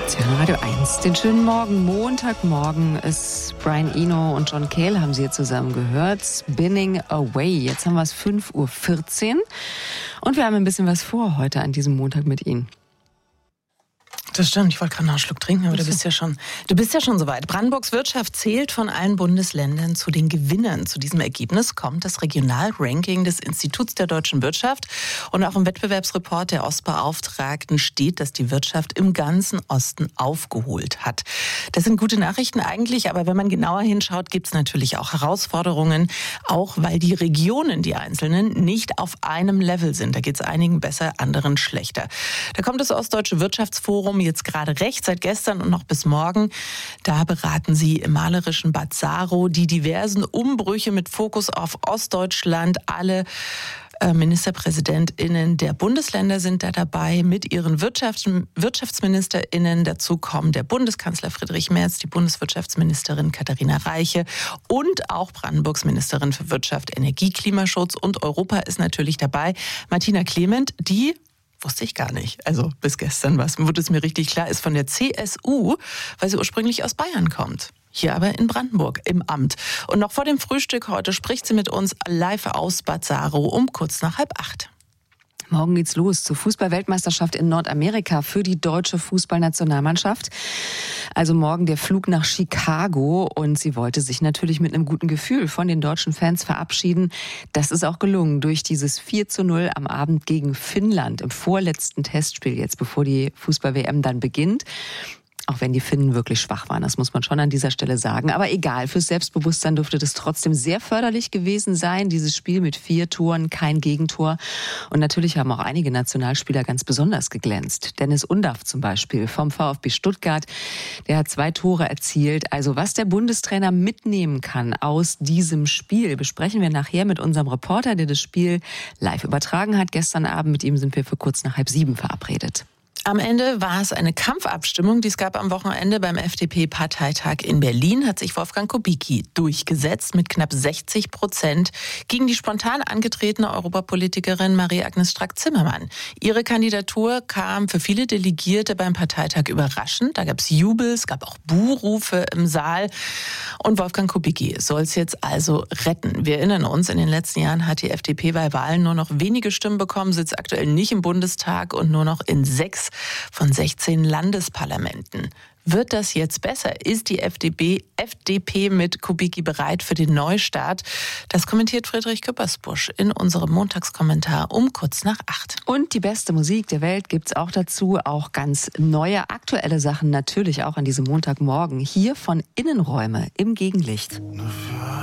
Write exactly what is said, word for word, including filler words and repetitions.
Radio eins. Den schönen Morgen, Montagmorgen ist Brian Eno und John Cale, haben Sie hier zusammen gehört. Spinning Away. Jetzt haben wir es fünf Uhr vierzehn und wir haben ein bisschen was vor heute an diesem Montag mit Ihnen. Das stimmt, ich wollte gerade noch einen Schluck trinken, aber du bist ja schon, du bist ja schon soweit. Brandenburgs Wirtschaft zählt von allen Bundesländern zu den Gewinnern. Zu diesem Ergebnis kommt das Regionalranking des Instituts der deutschen Wirtschaft. Und auch im Wettbewerbsreport der Ostbeauftragten steht, dass die Wirtschaft im ganzen Osten aufgeholt hat. Das sind gute Nachrichten eigentlich, aber wenn man genauer hinschaut, gibt es natürlich auch Herausforderungen, auch weil die Regionen, die einzelnen, nicht auf einem Level sind. Da geht es einigen besser, anderen schlechter. Da kommt das Ostdeutsche Wirtschaftsforum jetzt gerade recht, seit gestern und noch bis morgen. Da beraten sie im malerischen Bad Saro die diversen Umbrüche mit Fokus auf Ostdeutschland. Alle äh, MinisterpräsidentInnen der Bundesländer sind da dabei mit ihren Wirtschafts- WirtschaftsministerInnen. Dazu kommen der Bundeskanzler Friedrich Merz, die Bundeswirtschaftsministerin Katharina Reiche und auch Brandenburgs Ministerin für Wirtschaft, Energie, Klimaschutz und Europa ist natürlich dabei. Martina Clement, die wusste ich gar nicht. Also bis gestern was, wurde es mir richtig klar, ist von der C S U, weil sie ursprünglich aus Bayern kommt. Hier aber in Brandenburg im Amt. Und noch vor dem Frühstück heute spricht sie mit uns live aus Bad Saro um kurz nach halb acht. Morgen geht's los zur Fußball-Weltmeisterschaft in Nordamerika für die deutsche Fußballnationalmannschaft. Also morgen der Flug nach Chicago und sie wollte sich natürlich mit einem guten Gefühl von den deutschen Fans verabschieden. Das ist auch gelungen durch dieses vier zu null am Abend gegen Finnland im vorletzten Testspiel jetzt, bevor die Fußball-W M dann beginnt. Auch wenn die Finnen wirklich schwach waren, das muss man schon an dieser Stelle sagen. Aber egal, fürs Selbstbewusstsein dürfte das trotzdem sehr förderlich gewesen sein. Dieses Spiel mit vier Toren, kein Gegentor. Und natürlich haben auch einige Nationalspieler ganz besonders geglänzt. Dennis Undaff zum Beispiel vom VfB Stuttgart, der hat zwei Tore erzielt. Also was der Bundestrainer mitnehmen kann aus diesem Spiel, besprechen wir nachher mit unserem Reporter, der das Spiel live übertragen hat. Gestern Abend mit ihm sind wir für kurz nach halb sieben verabredet. Am Ende war es eine Kampfabstimmung, die es gab am Wochenende beim F D P-Parteitag in Berlin, hat sich Wolfgang Kubicki durchgesetzt mit knapp sechzig Prozent gegen die spontan angetretene Europapolitikerin Marie-Agnes Strack-Zimmermann. Ihre Kandidatur kam für viele Delegierte beim Parteitag überraschend. Da gab es Jubel, es gab auch Buhrufe im Saal. Und Wolfgang Kubicki soll es jetzt also retten. Wir erinnern uns, in den letzten Jahren hat die F D P bei Wahlen nur noch wenige Stimmen bekommen, sitzt aktuell nicht im Bundestag und nur noch in sechs von sechzehn Landesparlamenten. Wird das jetzt besser? Ist die F D P, F D P mit Kubicki bereit für den Neustart? Das kommentiert Friedrich Küppersbusch in unserem Montagskommentar um kurz nach acht. Und die beste Musik der Welt gibt's auch dazu, auch ganz neue, aktuelle Sachen natürlich auch an diesem Montagmorgen. Hier von Innenräume im Gegenlicht.